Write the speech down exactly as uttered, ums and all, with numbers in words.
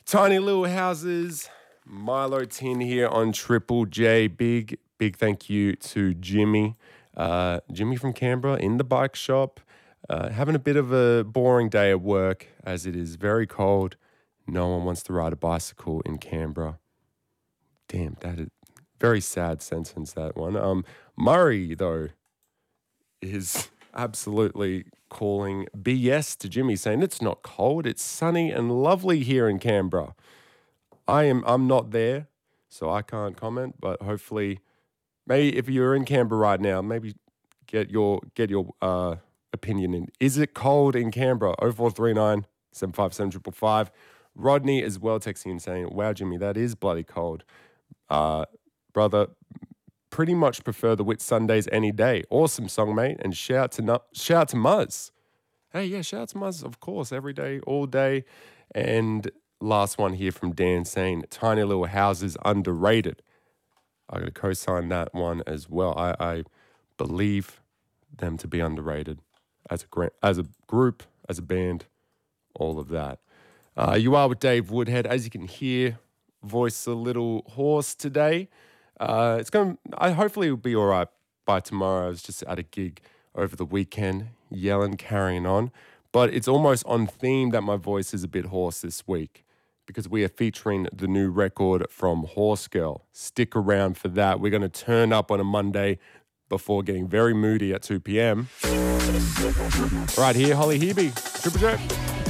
Tiny Little Houses, Milo Tin here on Triple J. Big, big thank you to Jimmy. Uh, Jimmy from Canberra in the bike shop, uh, having a bit of a boring day at work as it is very cold. No one wants to ride a bicycle in Canberra. Damn, that is very sad sentence, that one. Um, Murray, though, is absolutely calling B S to Jimmy, saying it's not cold, it's sunny and lovely here in Canberra. I am I'm not there, so I can't comment, but hopefully maybe if you're in Canberra right now, maybe get your get your uh, opinion in. Is it cold in Canberra? oh four three nine, seven five seven, five five five. Rodney as well texting and saying, wow, Jimmy, that is bloody cold. Uh, brother, pretty much prefer the Whit Sundays any day. Awesome song, mate. And shout out to nu- shout out to Muzz. Hey, yeah, shout out to Muzz, of course, every day, all day. And last one here from Dan saying, Tiny Little Houses underrated. I'm going to co-sign that one as well. I, I believe them to be underrated as a gra- as a group, as a band, all of that. Uh, you are with Dave Woodhead. As you can hear, voice a little hoarse today. Uh, it's going. I hopefully it'll be all right by tomorrow. I was just at a gig over the weekend, yelling, carrying on. But it's almost on theme that my voice is a bit hoarse this week because we are featuring the new record from Horse Girl. Stick around for that. We're going to turn up on a Monday before getting very moody at two p.m. Right here, Holly Hebe, Triple J.